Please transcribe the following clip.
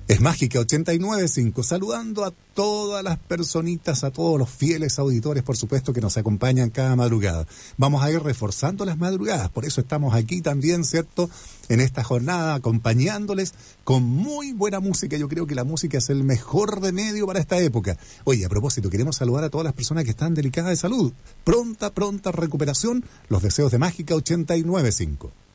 Es Mágica 89.5, saludando a todas las personitas, a todos los fieles auditores, por supuesto, que nos acompañan cada madrugada. Vamos a ir reforzando las madrugadas, por eso estamos aquí también, ¿cierto?, en esta jornada, acompañándoles con muy buena música. Yo creo que la música es el mejor remedio para esta época. Oye, a propósito, queremos saludar a todas las personas que están delicadas de salud. Pronta recuperación, los deseos de Mágica 89.5.